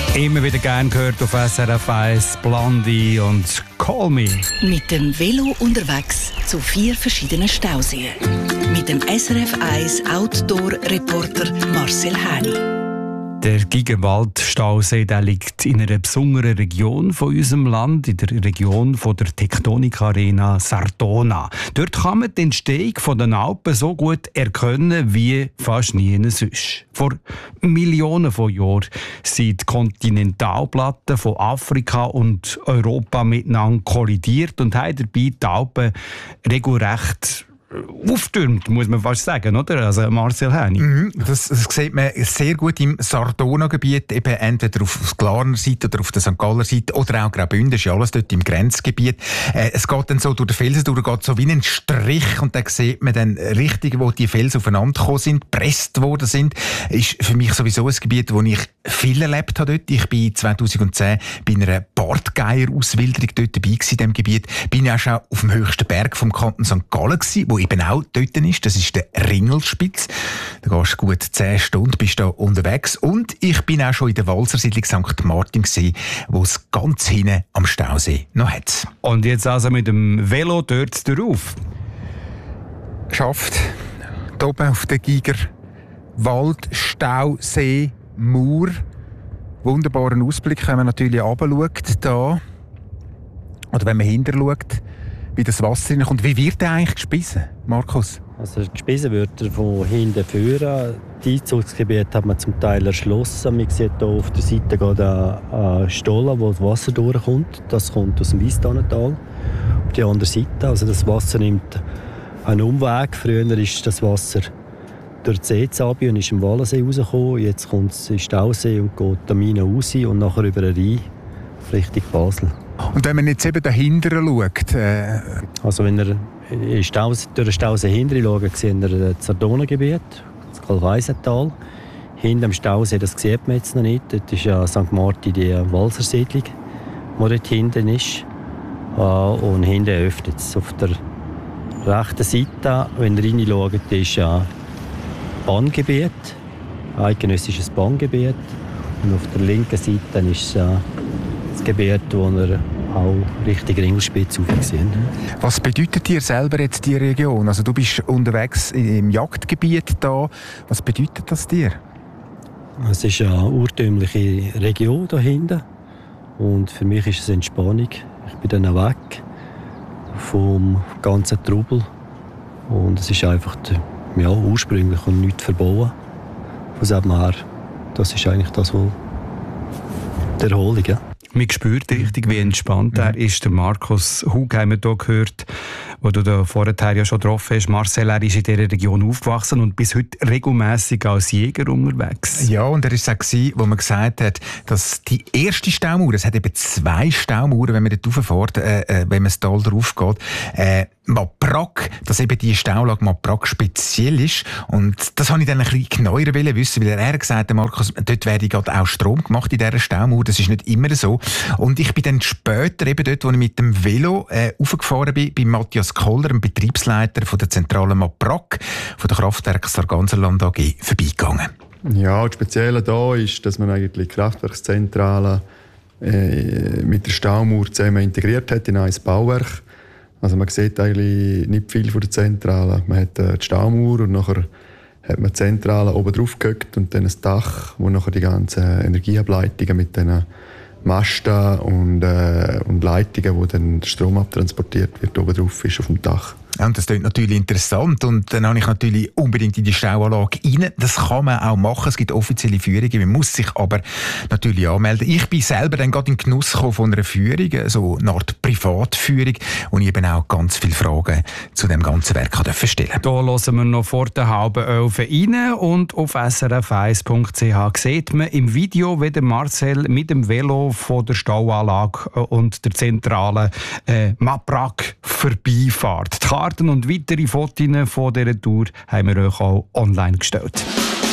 Immer wieder gern gehört auf SRF 1, Blondie und Call Me. Mit dem Velo unterwegs zu 4 verschiedenen Stauseen. Mit dem SRF 1 Outdoor-Reporter Marcel Häni. Der Gigenwald-Stausee, der liegt in einer besonderen Region von unserem Land, in der Region von der Tektonik-Arena Sardona. Dort kann man die Entstehung der Alpen so gut erkennen wie fast nie sonst. Vor Millionen von Jahren sind die Kontinentalplatten von Afrika und Europa miteinander kollidiert und haben dabei die Alpen regelrecht auftürmt, muss man fast sagen, oder? Also Marcel Häni. Das sieht man sehr gut im Sardona-Gebiet, eben entweder auf der Glarner Seite oder auf der St. Galler Seite oder auch Graubünden, ist ja alles dort im Grenzgebiet. Es geht dann so durch den Felsen durch, geht so wie ein Strich und dann sieht man dann richtig, wo die Felsen aufeinander gekommen sind, gepresst worden sind. Ist für mich sowieso ein Gebiet, wo ich viel erlebt habe dort. Ich bin 2010 bei einer Bartgeier-Auswilderung dort dabei gewesen, in diesem Gebiet. Bin auch schon auf dem höchsten Berg vom Kanton St. Gallen gewesen, wo eben auch dort ist. Das ist der Ringelspitz. Da gehst du gut 10 Stunden, bist da unterwegs. Und ich bin auch schon in der Walsersiedlung St. Martin gewesen, wo es ganz hinten am Stausee noch hat. Und jetzt also mit dem Velo dort drauf? Schafft. Hier oben auf der Giger Wald, Stausee, Mauer. Wunderbaren Ausblick, wenn man natürlich runterschaut, da. Oder wenn man hinter schaut, wie das Wasser reinkommt. Wie wird der eigentlich gespissen, Markus? Also gespissen wird er von hinten führen. Das Einzugsgebiet hat man zum Teil erschlossen. Man sieht hier auf der Seite geht ein Stollen, wo das Wasser durchkommt. Das kommt aus dem Weisstannental. Auf die andere Seite, also das Wasser nimmt einen Umweg. Früher ist das Wasser durch die Seezabi und ist im Wallensee rausgekommen. Jetzt kommt es in den Stausee und geht am Mine raus und nachher über den Rhein Richtung Basel. Und wenn man jetzt eben dahinter schaut... Also wenn ihr durch den Stausee hinten schaut, seht ihr das Sardona-Gebiet, das Kalweisental. Hinter dem Stausee, das sieht man jetzt noch nicht, dort ist ja St. Martin die Walsersiedlung, die dort hinten ist. Und hinten öffnet es. Auf der rechten Seite, wenn ihr reinschaut, ist ja Bahngebiet, eidgenössisches Bahngebiet. Und auf der linken Seite ist das Gebiet, wo wir auch Richtung Ringelspitz sehen. Was bedeutet dir selber jetzt die Region? Also du bist unterwegs im Jagdgebiet da. Was bedeutet das dir? Es ist eine urtümliche Region da hinten. Und für mich ist es Entspannung. Ich bin dann weg vom ganzen Trubel. Und es ist einfach ursprünglich und nichts verbauen. Von dem her, das ist eigentlich das, was die Erholung. Ja. Man spürt richtig, wie entspannt er ist. Der Markus Hug haben wir hier gehört, wo du da vorher ja schon getroffen hast. Marcel, er ist in dieser Region aufgewachsen und bis heute regelmässig als Jäger unterwegs. Ja, und er war es auch, wo man gesagt hat, dass die erste Staumauer, es hat eben 2 Staumauern, wenn man dort rauffährt, wenn man das Tal drauf geht, Maprak, dass eben die Staulage Maprak speziell ist. Und das wollte ich dann ein bisschen genauer wissen, weil er gesagt hat, Markus, dort werde gerade auch Strom gemacht in dieser Staumauer. Das ist nicht immer so. Und ich bin dann später eben dort, wo ich mit dem Velo raufgefahren bin, bei Matthias Koller, dem Betriebsleiter von der Zentrale Maprak, von der Kraftwerke Sarganserland AG, vorbeigegangen. Ja, das Spezielle hier ist, dass man eigentlich die Kraftwerkszentrale mit der Staumauer zusammen integriert hat in ein Bauwerk. Also man sieht eigentlich nicht viel von der Zentrale. Man hat die Staumauer und nachher hat man die Zentrale oben drauf gehockt und dann ein Dach, wo nachher die ganzen Energieableitungen mit den Masten und Leitungen, wo dann der Strom abtransportiert wird, oben drauf ist auf dem Dach. Ja, und das klingt natürlich interessant. Und dann habe ich natürlich unbedingt in die Stauanlage rein. Das kann man auch machen. Es gibt offizielle Führungen. Man muss sich aber natürlich anmelden. Ich bin selber dann gerade in den Genuss gekommen von einer Führung, so eine Art Privatführung, wo ich eben auch ganz viele Fragen zu dem ganzen Werk stellen durfte. Hier hören wir noch vor der 10:30 rein und auf srf1.ch sieht man im Video, wie der Marcel mit dem Velo von der Stauanlage und der Zentrale Maprak vorbeifährt. Die Karten und weitere Fotos von dieser Tour haben wir euch auch online gestellt.